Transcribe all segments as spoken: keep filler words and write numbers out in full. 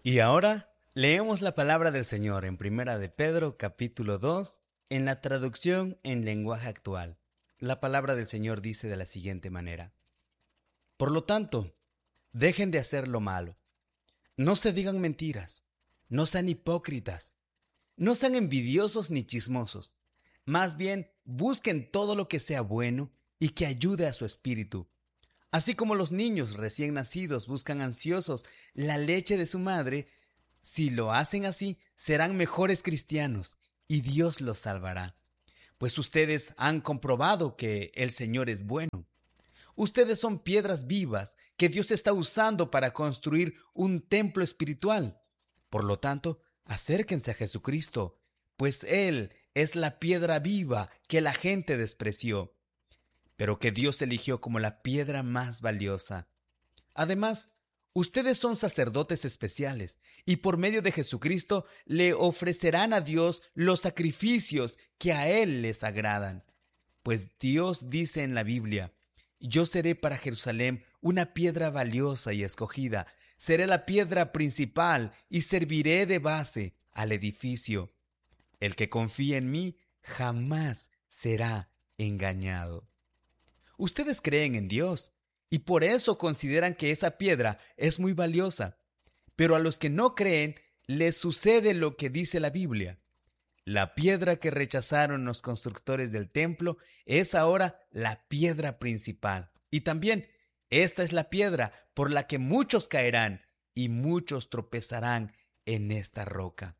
Y ahora leemos la palabra del Señor en Primera de Pedro, capítulo dos, en la traducción en lenguaje actual. La palabra del Señor dice de la siguiente manera: Por lo tanto, dejen de hacer lo malo. No se digan mentiras. No sean hipócritas. No sean envidiosos ni chismosos. Más bien, busquen todo lo que sea bueno y que ayude a su espíritu. Así como los niños recién nacidos buscan ansiosos la leche de su madre, si lo hacen así, serán mejores cristianos y Dios los salvará. Pues ustedes han comprobado que el Señor es bueno. Ustedes son piedras vivas que Dios está usando para construir un templo espiritual. Por lo tanto, acérquense a Jesucristo, pues Él es la piedra viva que la gente despreció, pero que Dios eligió como la piedra más valiosa. Además, ustedes son sacerdotes especiales y por medio de Jesucristo le ofrecerán a Dios los sacrificios que a Él les agradan. Pues Dios dice en la Biblia: Yo seré para Jerusalén una piedra valiosa y escogida. Seré la piedra principal y serviré de base al edificio. El que confía en mí jamás será engañado. Ustedes creen en Dios y por eso consideran que esa piedra es muy valiosa. Pero a los que no creen les sucede lo que dice la Biblia. La piedra que rechazaron los constructores del templo es ahora la piedra principal. Y también esta es la piedra por la que muchos caerán y muchos tropezarán en esta roca.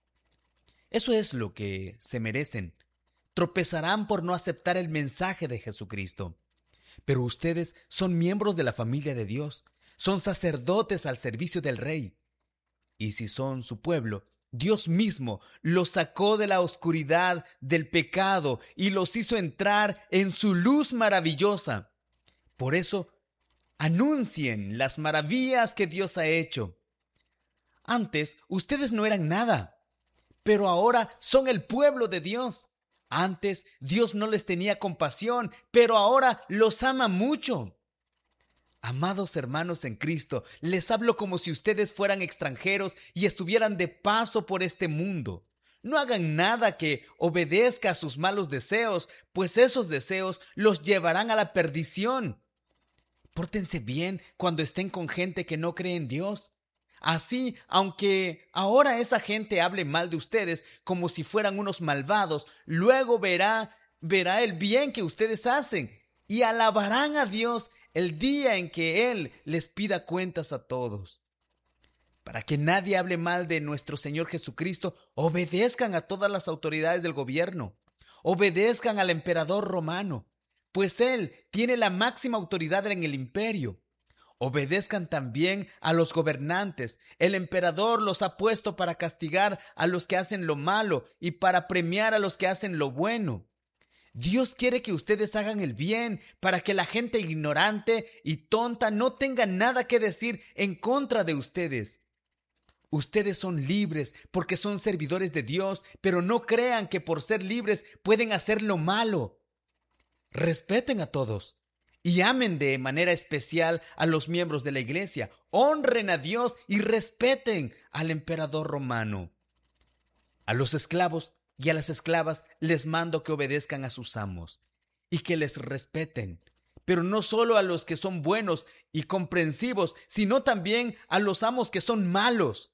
Eso es lo que se merecen. Tropezarán por no aceptar el mensaje de Jesucristo. Pero ustedes son miembros de la familia de Dios, son sacerdotes al servicio del Rey. Y si son su pueblo, Dios mismo los sacó de la oscuridad del pecado y los hizo entrar en su luz maravillosa. Por eso, anuncien las maravillas que Dios ha hecho. Antes, ustedes no eran nada, pero ahora son el pueblo de Dios. Antes, Dios no les tenía compasión, pero ahora los ama mucho. Amados hermanos en Cristo, les hablo como si ustedes fueran extranjeros y estuvieran de paso por este mundo. No hagan nada que obedezca a sus malos deseos, pues esos deseos los llevarán a la perdición. Pórtense bien cuando estén con gente que no cree en Dios. Así, aunque ahora esa gente hable mal de ustedes como si fueran unos malvados, luego verá, verá el bien que ustedes hacen y alabarán a Dios el día en que Él les pida cuentas a todos. Para que nadie hable mal de nuestro Señor Jesucristo, obedezcan a todas las autoridades del gobierno. Obedezcan al emperador romano, pues Él tiene la máxima autoridad en el imperio. Obedezcan también a los gobernantes. El emperador los ha puesto para castigar a los que hacen lo malo y para premiar a los que hacen lo bueno. Dios quiere que ustedes hagan el bien para que la gente ignorante y tonta no tenga nada que decir en contra de ustedes. Ustedes son libres porque son servidores de Dios, pero no crean que por ser libres pueden hacer lo malo. Respeten a todos y amen de manera especial a los miembros de la iglesia. Honren a Dios y respeten al emperador romano. A los esclavos y a las esclavas les mando que obedezcan a sus amos y que les respeten, pero no solo a los que son buenos y comprensivos, sino también a los amos que son malos.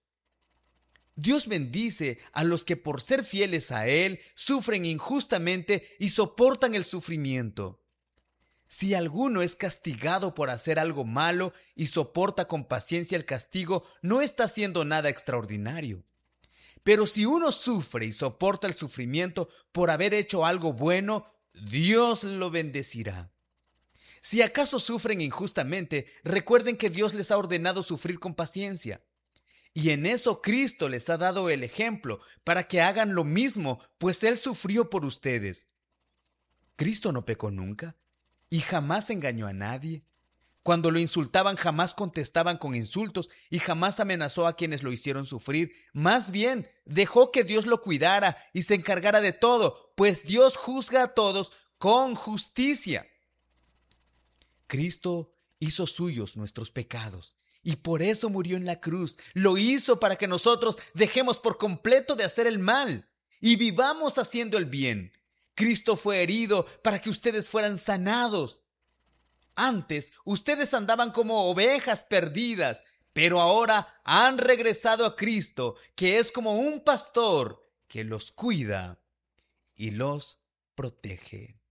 Dios bendice a los que por ser fieles a Él sufren injustamente y soportan el sufrimiento. Si alguno es castigado por hacer algo malo y soporta con paciencia el castigo, no está haciendo nada extraordinario. Pero si uno sufre y soporta el sufrimiento por haber hecho algo bueno, Dios lo bendecirá. Si acaso sufren injustamente, recuerden que Dios les ha ordenado sufrir con paciencia. Y en eso Cristo les ha dado el ejemplo para que hagan lo mismo, pues Él sufrió por ustedes. Cristo no pecó nunca y jamás engañó a nadie. Cuando lo insultaban, jamás contestaban con insultos y jamás amenazó a quienes lo hicieron sufrir. Más bien, dejó que Dios lo cuidara y se encargara de todo, pues Dios juzga a todos con justicia. Cristo hizo suyos nuestros pecados y por eso murió en la cruz. Lo hizo para que nosotros dejemos por completo de hacer el mal y vivamos haciendo el bien. Cristo fue herido para que ustedes fueran sanados. Antes, ustedes andaban como ovejas perdidas, pero ahora han regresado a Cristo, que es como un pastor que los cuida y los protege.